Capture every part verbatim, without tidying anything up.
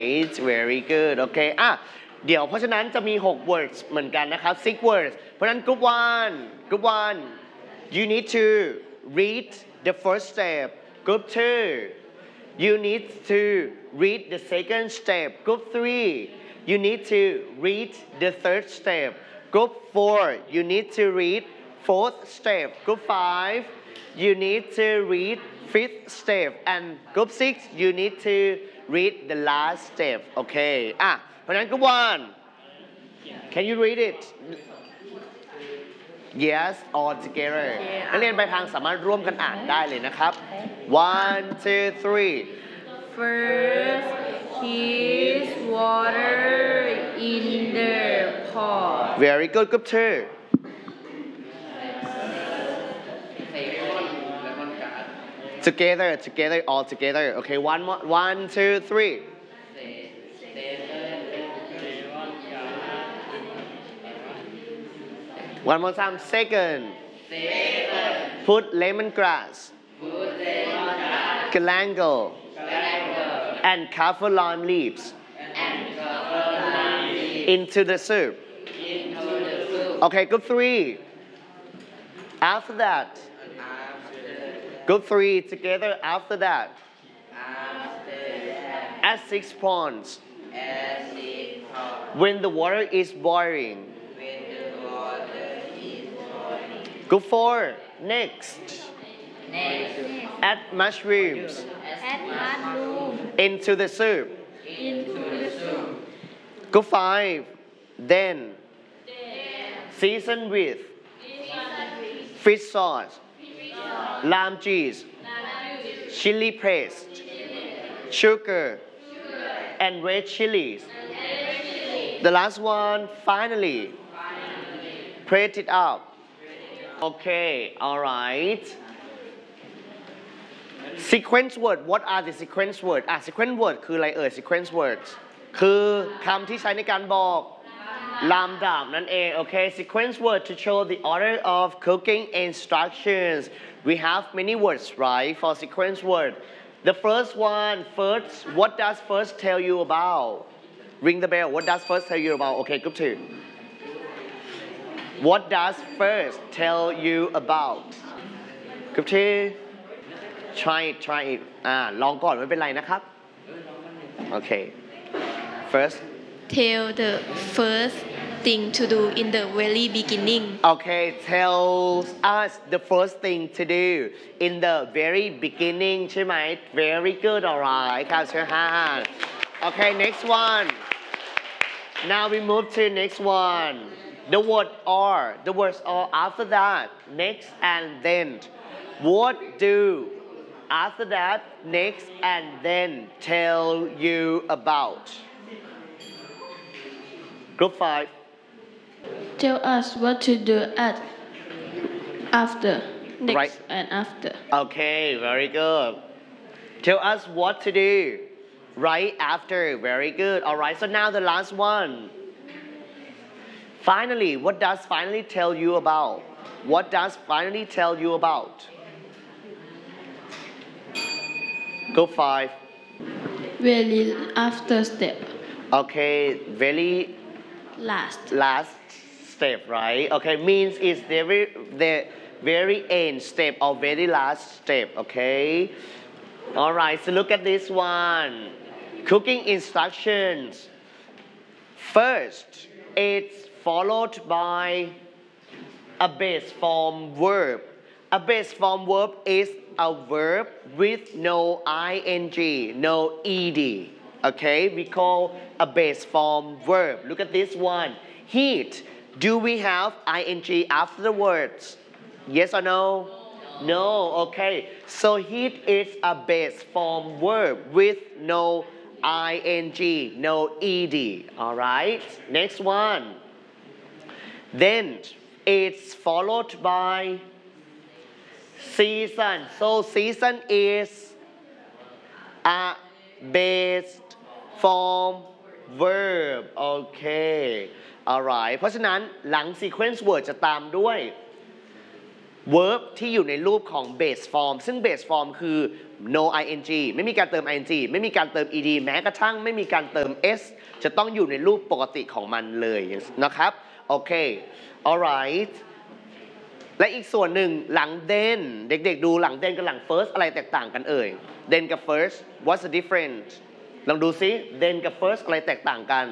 It's very good โอเคอ่ะเดี๋ยวเพราะฉะนั้นจะมีหก words เหมือนกันนะครับ six words เพราะฉะนั้น group one group one you need to read the first step group two you need to read the second step group three you need to read the third step group four you need to read fourth step group five you need to read fifth step and group six you need to read the last step โอเคอ่ะเพราะฉะนั้น group one can you read it yes all together นักเรียนไปทางสามารถร่วมกันอ่านได้เลยนะครับ one two three First heat water in the pot. very good group two together together all together okay one more one two three one more time second put lemongrass galangal and kaffir lime leaves into the soup okay group three after that group three together after that add six prawns when the water is boiling group four next add mushrooms Add mushroom into the soup into the soup. group five then season with fish sauce lime juice chili paste sugar and red chilies the last one finally press it up okay all right sequence word what are the sequence word อ่ะ sequence word คืออะไรเอ่ย sequence words คือคำที่ใช้ในการบอกลำดับนั่นเอง okay sequence word to show the order of cooking instructions we have many words right for sequence word the first one first what does first tell you about ring the bell what does first tell you about okay group two what does first tell you about group two try it try it อ่าลองก่อนไม่เป็นไรนะครับโอเค first Tell the first thing to do in the very beginning. okay tells us the first thing to do in the very beginning ใช่ไหม very good alright ครับเชิญฮะ okay next one now we move to next one the word are the words are after that next and then what do after that next and then tell you about group five Tell us what to do at after next Right. and after. okay very good tell us what to do right after very good alright so now the last one finally what does finally tell you about what does finally tell you about go five Very after step. okay very Last. last step right okay means it's the very the very end step or very last step okay all right so look at this one cooking instructions first it's followed by a base form verb a base form verb is a verb with no ing no ed okay we call a base form verb look at this one heat do we have ing after the words yes or no no okay so heat is a base form verb with no ing no ed all right next one then it's followed by season so season is a base form verb โอเค alright เพราะฉะนั้นหลัง sequence word จะตามด้วย verb ที่อยู่ในรูปของ base form ซึ่ง base form คือ no ing ไม่มีการเติม ing ไม่มีการเติม ed แม้กระทั่งไม่มีการเติม s จะต้องอยู่ในรูปปกติของมันเลยนะครับโอเค alright และอีกส่วนหนึ่งหลัง then เด็กๆดูหลัง then กับหลัง first อะไรแตกต่างกันเอ่ย then กับ first what's the difference ลองดูซิ then กับ first อะไรแตกต่างกัน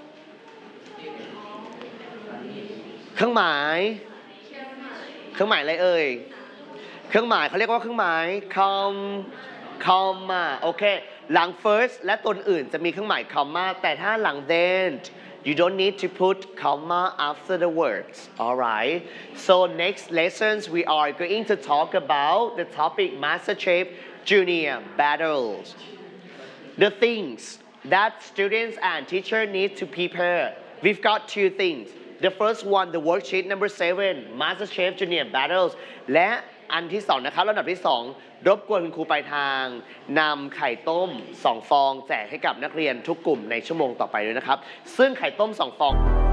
เครื่องหมายเครื่องหมายอะไรเอ่ยเครื่องหมายเขาเรียกว่าเครื่องหมาย com comma โอเคหลัง first และตัวอื่นจะมีเครื่องหมาย comma แต่ถ้าหลัง then you don't need to put comma after the words alright so next lessons we are going to talk about the topic MasterChef Junior Battles the things that students and teacher need to prepare we've got two things the first one the worksheet number seven MasterChef Junior Battles และอันที่สองนะครับลำดับที่สองรบกวนคุณครูปลายทางนำไข่ต้มสองฟองแจกให้กับนักเรียนทุกกลุ่มในชั่วโมงต่อไปด้วยนะครับซึ่งไข่ต้มสองฟอง